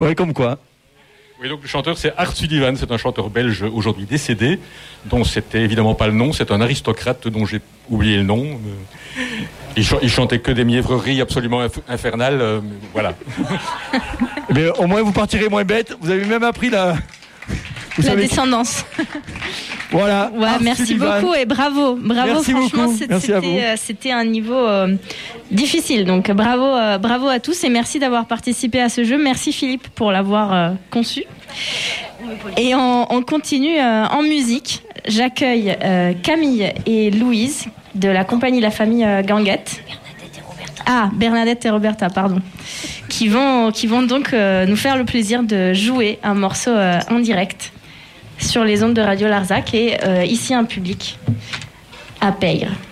Ouais, comme quoi. Oui, donc le chanteur c'est Art Sullivan, c'est un chanteur belge aujourd'hui décédé, dont c'était évidemment pas le nom, c'est un aristocrate dont j'ai oublié le nom. Il chantait que des mièvreries absolument infernales, voilà. Mais au moins vous partirez moins bête, vous avez même appris la descendance. Voilà. Ouais, merci Sullivan. beaucoup et bravo. Merci franchement, beaucoup. Merci à vous. C'était un niveau difficile. Donc bravo à tous et merci d'avoir participé à ce jeu. Merci Philippe pour l'avoir conçu. Et on continue en musique. J'accueille Camille et Louise de la compagnie La Famille Ganguette. Bernadette et Roberta, pardon. Qui vont donc nous faire le plaisir de jouer un morceau en direct sur les ondes de Radio Larzac et ici un public à Peyre.